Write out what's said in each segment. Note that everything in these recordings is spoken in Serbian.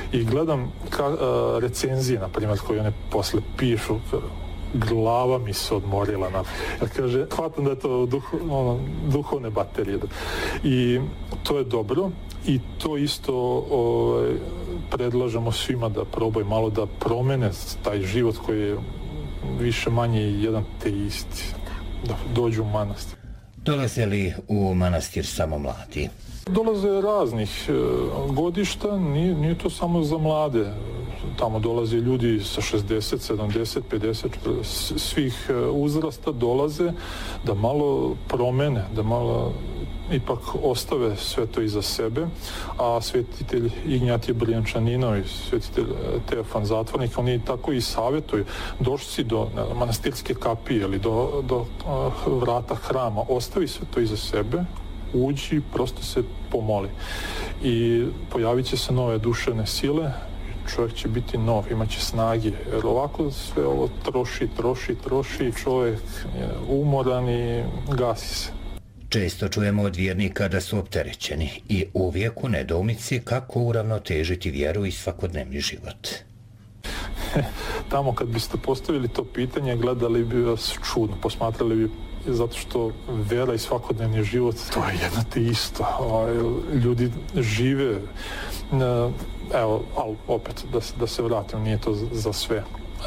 I gledam recenzije, na primjer, koje one posle pišu, glava mi se odmorila. Jer kaže, hvatam da je to duhovne baterije. I to je dobro i to isto predlažemo svima da probaju malo da promene taj život koji je više manje jedan te isti, da dođu u manastir. Dolaze li u manastir samo mladi? Dolaze raznih godišta, nije to samo za mlade. Tamo dolaze ljudi sa 60, 70, 50, svih uzrasta dolaze da malo promene, da malo ipak ostave sve to iza sebe, a svetitelj Ignjatije Brijančaninović, svetitelj Teofan Zatvornik, oni tako i savjetuju, došli si do manastirske kapije ili do vrata hrama, ostavi sve to iza sebe, uđi, prosto se pomoli. I pojavit će se nove duševne sile, čovjek će biti nov, imaće snage, jer ovako sve ovo troši, čovjek je umoran i gasi se. Često čujemo od vjernika da su opterećeni i uvijek u nedoumici kako uravnotežiti vjeru i svakodnevni život. Tamo kad biste postavili to pitanje, gledali bi vas čudno, posmatrali bi zato što vera i svakodnevni život, to je jedno te isto. Ljudi žive, evo, ali opet, da se vratim, nije to za sve.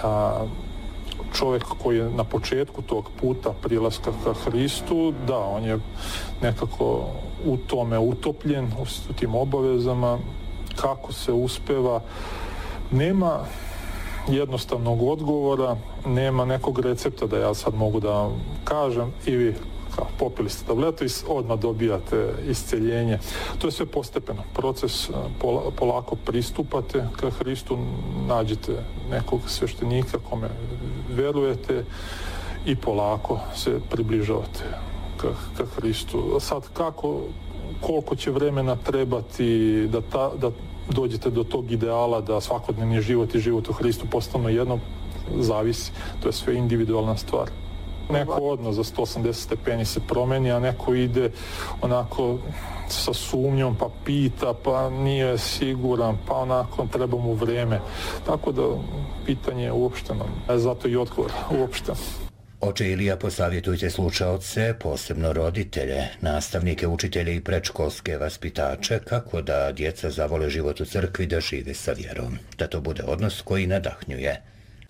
Čovjek koji je na početku tog puta prilaska ka Hristu, da, on je nekako u tome utopljen, u tim obavezama, kako se uspeva. Nema jednostavnog odgovora, nema nekog recepta da ja sad mogu da vam kažem i vi popili ste tabletu i odmah dobijate isceljenje. To je sve postepeno. Proces polako pristupate ka Hristu, nađete nekog sveštenika kome verujete i polako se približavate ka Hristu. Sad koliko će vremena trebati da dođete do tog ideala da svakodnevni život i život u Hristu postanu jedno, zavisi. To je sve individualna stvar. Neko odnos za 180 stepeni se promeni, a neko ide onako sa sumnjom, pa pita, pa nije siguran, pa onako treba mu vreme. Tako da pitanje je uopšteno. Zato i odgovor uopšteno. Oče Ilija, posavjetujte slušaoce, posebno roditelje, nastavnike, učitelje i predškolske vaspitače, kako da djeca zavole život u crkvi, da žive sa vjerom, da to bude odnos koji nadahnjuje.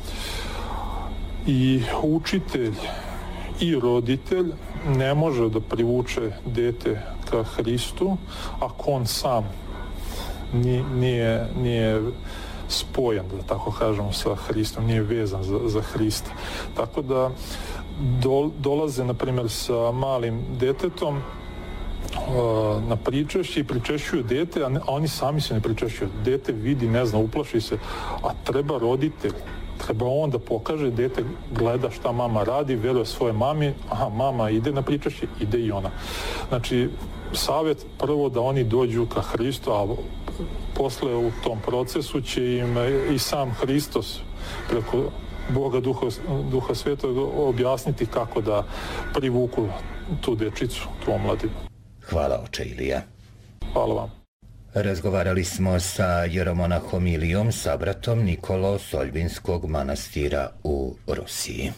I učitelj i roditelj ne može da privuče dete ka Hristu ako on sam nije spojen, da tako kažemo, sa Hristom, nije vezan za Hrista. Tako da dolaze, na primjer, sa malim detetom na pričešće i pričešćuju dete, a oni sami se ne pričešćuju. Dete vidi, ne zna, uplaši se, a treba roditelj. Treba on da pokaže, dete gleda šta mama radi, veruje svoje mami, aha, mama ide na pričešće, ide i ona. Znači, savjet prvo da oni dođu ka Hristu, a posle u tom procesu će im i sam Hristos preko Boga Duha Svetog objasniti kako da privuku tu dečicu, tu omladinu. Hvala, oče Ilija. Hvala vam. Razgovarali smo sa jeromonahom Ilijom, sabratom Nikolo Soljbinskog manastira u Rusiji.